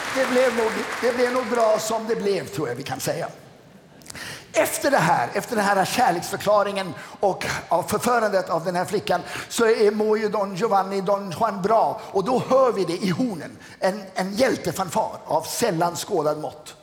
det blev nog bra som det blev, tror jag vi kan säga. Efter den här kärleksförklaringen och av förförandet av den här flickan, så mår ju Don Juan bra. Och då hör vi det i hornen. En hjältefanfar av sällan skådad mått.